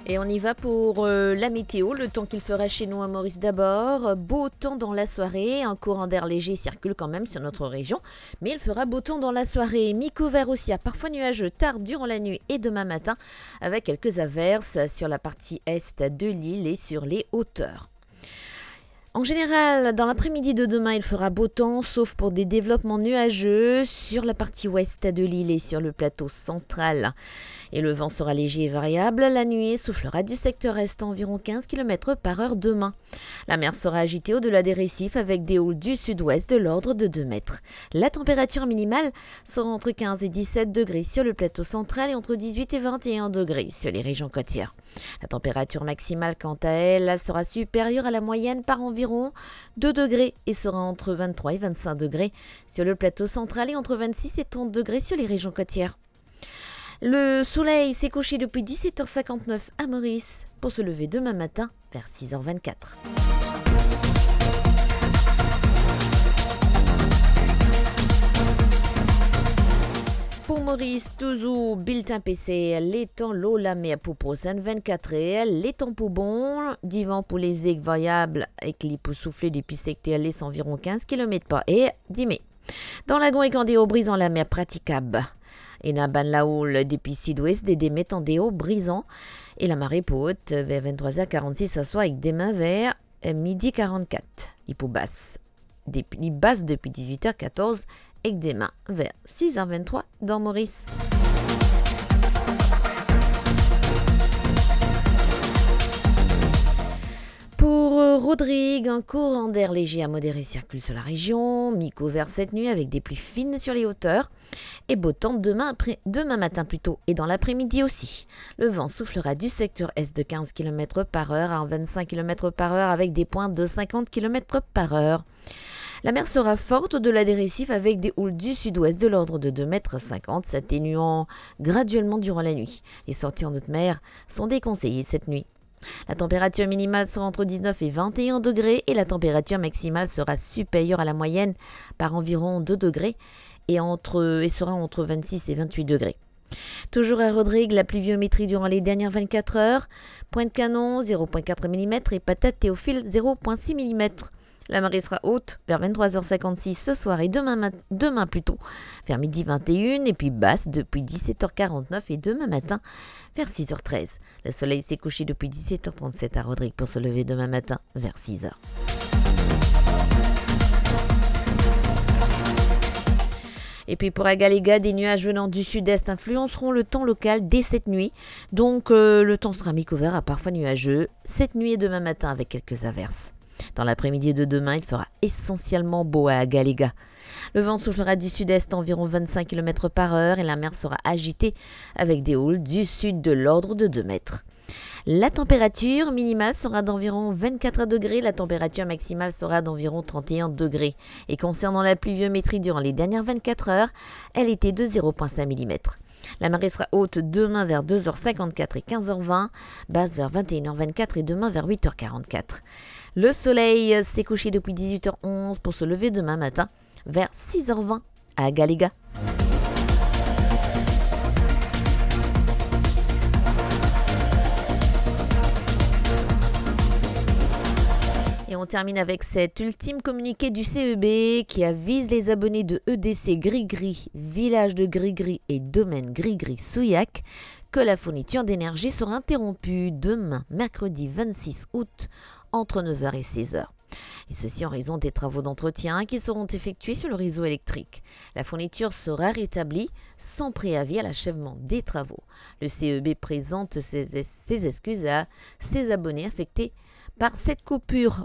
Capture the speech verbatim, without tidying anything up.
Et on y va pour euh, la météo, le temps qu'il fera chez nous à Maurice d'abord. Beau temps dans la soirée, un courant d'air léger circule quand même sur notre région, mais il fera beau temps dans la soirée. Mi-couvert aussi, à parfois nuageux tard durant la nuit et demain matin, avec quelques averses sur la partie est de l'île et sur les hauteurs. En général, dans l'après-midi de demain, il fera beau temps, sauf pour des développements nuageux sur la partie ouest de l'île et sur le plateau central. Et le vent sera léger et variable. La nuit soufflera du secteur est à environ quinze kilomètres par heure demain. La mer sera agitée au-delà des récifs avec des houles du sud-ouest de l'ordre de deux mètres. La température minimale sera entre quinze et dix-sept degrés sur le plateau central et entre dix-huit et vingt et un degrés sur les régions côtières. La température maximale, quant à elle, sera supérieure à la moyenne par environ deux degrés et sera entre vingt-trois et vingt-cinq degrés sur le plateau central et entre vingt-six et trente degrés sur les régions côtières. Le soleil s'est couché depuis dix-sept heures cinquante-neuf à Maurice pour se lever demain matin vers six heures vingt-quatre. Pour Maurice, toujours bulletin P C, les temps l'eau la mer pour prochaine vingt-quatre heures, les temps pour bon, divan pour les aigues variables avec les pour souffler depuis secteur les environ quinze kilomètres par heure, dix mai. Dans lagon et candéo brisant la mer praticable. Et na ban la houle depuis sud-ouest des démets en déo brisant et la marée pour haute vers vingt-trois heures quarante-six à soir avec des mains vers midi quarante-quatre. Les pour basse, les basses depuis dix-huit heures quatorze avec des mains vers six heures vingt-trois dans Maurice. Pour Rodrigue, un courant d'air léger à modéré circule sur la région, mi-couvert cette nuit avec des pluies fines sur les hauteurs et beau temps demain, après, demain matin plutôt et dans l'après-midi aussi. Le vent soufflera du secteur est de quinze kilomètres par heure à vingt-cinq kilomètres par heure avec des pointes de cinquante kilomètres par heure. La mer sera forte au-delà des récifs avec des houles du sud-ouest de l'ordre de deux mètres cinquante, s'atténuant graduellement durant la nuit. Les sorties en haute mer sont déconseillées cette nuit. La température minimale sera entre dix-neuf et vingt et un degrés et la température maximale sera supérieure à la moyenne par environ deux degrés et, entre, et sera entre vingt-six et vingt-huit degrés. Toujours à Rodrigue, la pluviométrie durant les dernières vingt-quatre heures, Pointe-Canon zéro virgule quatre millimètres et Patate Théophile zéro virgule six millimètres. La marée sera haute vers vingt-trois heures cinquante-six ce soir et demain, demain plutôt vers midi vingt et une et puis basse depuis dix-sept heures quarante-neuf et demain matin vers six heures treize. Le soleil s'est couché depuis dix-sept heures trente-sept à Rodrigue pour se lever demain matin vers six heures. Et puis pour Agaléga, des nuages venant du sud-est influenceront le temps local dès cette nuit. Donc euh, le temps sera mi-couvert à parfois nuageux cette nuit et demain matin avec quelques averses. Dans l'après-midi de demain, il fera essentiellement beau à Agaléga. Le vent soufflera du sud-est environ vingt-cinq kilomètres par heure et la mer sera agitée avec des houles du sud de l'ordre de deux mètres. La température minimale sera d'environ vingt-quatre degrés, la température maximale sera d'environ trente et un degrés. Et concernant la pluviométrie durant les dernières vingt-quatre heures, elle était de zéro virgule cinq millimètres. La marée sera haute demain vers deux heures cinquante-quatre et quinze heures vingt, basse vers vingt et une heures vingt-quatre et demain vers huit heures quarante-quatre. Le soleil s'est couché depuis dix-huit heures onze pour se lever demain matin vers six heures vingt à Agaléga. Et on termine avec cet ultime communiqué du C E B qui avise les abonnés de E D C Gris-Gris, village de Gris-Gris et domaine Gris-Gris-Souillac que la fourniture d'énergie sera interrompue demain, mercredi vingt-six août, entre neuf heures et seize heures. Et ceci en raison des travaux d'entretien qui seront effectués sur le réseau électrique. La fourniture sera rétablie sans préavis à l'achèvement des travaux. Le C E B présente ses, ses excuses à ses abonnés affectés par cette coupure